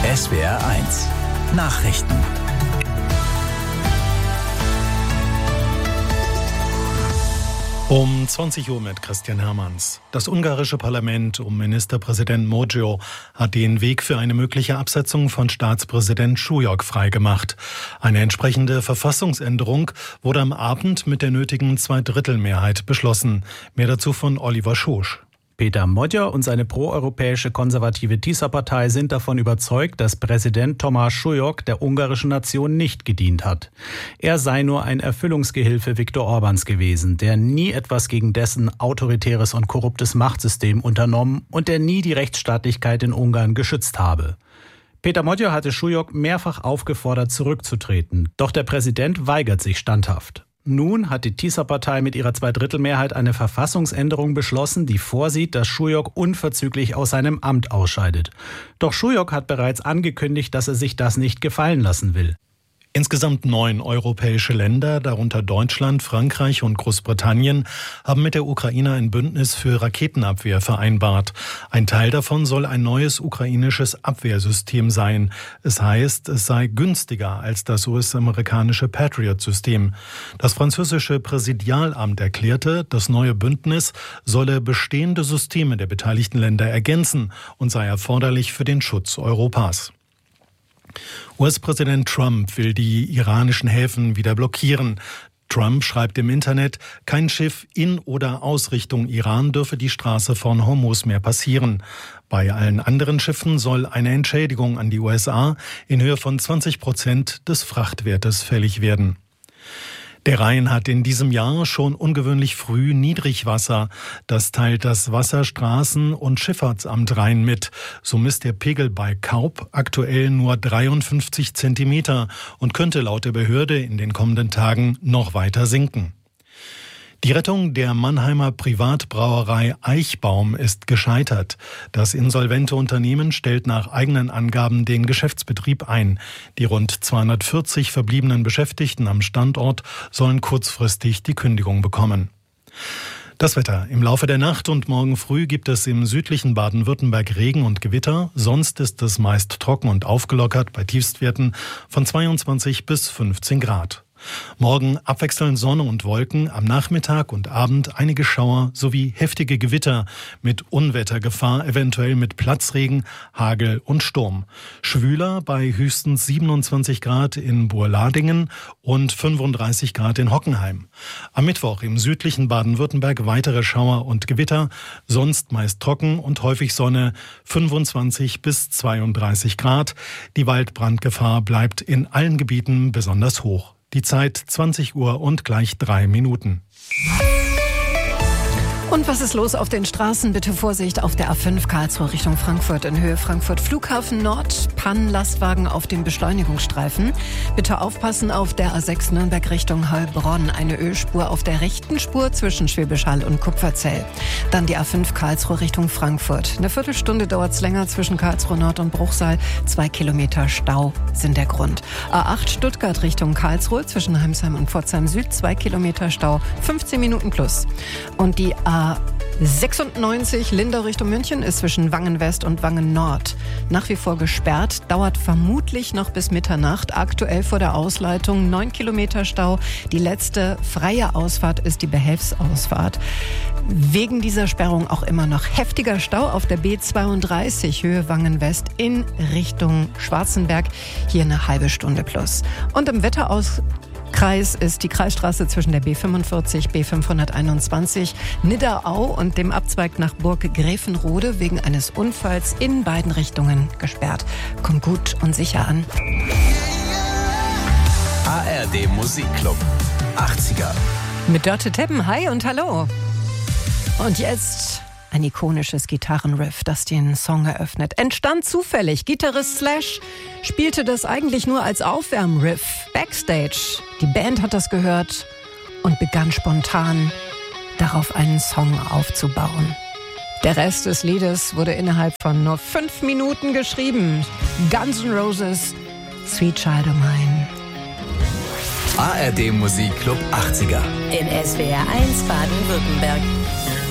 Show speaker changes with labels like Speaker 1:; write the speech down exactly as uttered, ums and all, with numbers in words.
Speaker 1: S W R eins Nachrichten.
Speaker 2: Um zwanzig Uhr mit Christian Hermanns. Das ungarische Parlament um Ministerpräsident Mojo hat den Weg für eine mögliche Absetzung von Staatspräsident Súlyog freigemacht. Eine entsprechende Verfassungsänderung wurde am Abend mit der nötigen Zweidrittelmehrheit beschlossen. Mehr dazu von Oliver Schosch.
Speaker 3: Péter Magyar und seine proeuropäische konservative Tisza-Partei sind davon überzeugt, dass Präsident Tamás Súlyog der ungarischen Nation nicht gedient hat. Er sei nur ein Erfüllungsgehilfe Viktor Orbáns gewesen, der nie etwas gegen dessen autoritäres und korruptes Machtsystem unternommen und der nie die Rechtsstaatlichkeit in Ungarn geschützt habe. Péter Magyar hatte Súlyog mehrfach aufgefordert, zurückzutreten, doch der Präsident weigert sich standhaft. Nun hat die Tisza-Partei mit ihrer Zweidrittelmehrheit eine Verfassungsänderung beschlossen, die vorsieht, dass Súlyog unverzüglich aus seinem Amt ausscheidet. Doch Súlyog hat bereits angekündigt, dass er sich das nicht gefallen lassen will.
Speaker 2: Insgesamt neun europäische Länder, darunter Deutschland, Frankreich und Großbritannien, haben mit der Ukraine ein Bündnis für Raketenabwehr vereinbart. Ein Teil davon soll ein neues ukrainisches Abwehrsystem sein. Es heißt, es sei günstiger als das U S-amerikanische Patriot-System. Das französische Präsidialamt erklärte, das neue Bündnis solle bestehende Systeme der beteiligten Länder ergänzen und sei erforderlich für den Schutz Europas. U S-Präsident Trump will die iranischen Häfen wieder blockieren. Trump schreibt im Internet, kein Schiff in oder aus Richtung Iran dürfe die Straße von Hormuz mehr passieren. Bei allen anderen Schiffen soll eine Entschädigung an die U S A in Höhe von zwanzig Prozent des Frachtwertes fällig werden. Der Rhein hat in diesem Jahr schon ungewöhnlich früh Niedrigwasser. Das teilt das Wasserstraßen- und Schifffahrtsamt Rhein mit. So misst der Pegel bei Kaub aktuell nur dreiundfünfzig Zentimeter und könnte laut der Behörde in den kommenden Tagen noch weiter sinken. Die Rettung der Mannheimer Privatbrauerei Eichbaum ist gescheitert. Das insolvente Unternehmen stellt nach eigenen Angaben den Geschäftsbetrieb ein. Die rund zweihundertvierzig verbliebenen Beschäftigten am Standort sollen kurzfristig die Kündigung bekommen. Das Wetter. Im Laufe der Nacht und morgen früh gibt es im südlichen Baden-Württemberg Regen und Gewitter. Sonst ist es meist trocken und aufgelockert bei Tiefstwerten von zweiundzwanzig bis fünfzehn Grad. Morgen abwechselnd Sonne und Wolken, am Nachmittag und Abend einige Schauer sowie heftige Gewitter mit Unwettergefahr, eventuell mit Platzregen, Hagel und Sturm. Schwüler bei höchstens siebenundzwanzig Grad in Burladingen und fünfunddreißig Grad in Hockenheim. Am Mittwoch im südlichen Baden-Württemberg weitere Schauer und Gewitter, sonst meist trocken und häufig Sonne, fünfundzwanzig bis zweiunddreißig Grad. Die Waldbrandgefahr bleibt in allen Gebieten besonders hoch. Die Zeit zwanzig Uhr und gleich drei Minuten.
Speaker 4: Und was ist los auf den Straßen? Bitte Vorsicht auf der A fünf Karlsruhe Richtung Frankfurt in Höhe Frankfurt Flughafen Nord. Pannenlastwagen auf dem Beschleunigungsstreifen. Bitte aufpassen auf der A sechs Nürnberg Richtung Heilbronn. Eine Ölspur auf der rechten Spur zwischen Schwäbisch Hall und Kupferzell. Dann die A fünf Karlsruhe Richtung Frankfurt. Eine Viertelstunde dauert es länger zwischen Karlsruhe Nord und Bruchsal. Zwei Kilometer Stau sind der Grund. A acht Stuttgart Richtung Karlsruhe zwischen Heimsheim und Pforzheim Süd. Zwei Kilometer Stau. fünfzehn Minuten plus. Und die A sechsundneunzig Lindau Richtung München ist zwischen Wangen West und Wangen Nord nach wie vor gesperrt, dauert vermutlich noch bis Mitternacht. Aktuell vor der Ausleitung neun Kilometer Stau. Die letzte freie Ausfahrt ist die Behelfsausfahrt. Wegen dieser Sperrung auch immer noch heftiger Stau auf der B zweiunddreißig Höhe Wangen West in Richtung Schwarzenberg. Hier eine halbe Stunde plus. Und im Wetteraus Kreis ist die Kreisstraße zwischen der B fünfundvierzig, B fünfhunderteinundzwanzig, Nidderau und dem Abzweig nach Burg Gräfenrode wegen eines Unfalls in beiden Richtungen gesperrt. Kommt gut und sicher an.
Speaker 1: A R D Musikclub achtziger.
Speaker 4: Mit Dörte Teppen, hi und hallo. Und jetzt ein ikonisches Gitarrenriff, das den Song eröffnet. Entstand zufällig. Gitarrist Slash spielte das eigentlich nur als Aufwärmriff backstage. Die Band hat das gehört und begann spontan darauf einen Song aufzubauen. Der Rest des Liedes wurde innerhalb von nur fünf Minuten geschrieben. Guns N' Roses, Sweet Child O' Mine.
Speaker 1: A R D Musikclub achtziger.
Speaker 5: In S W R eins Baden-Württemberg.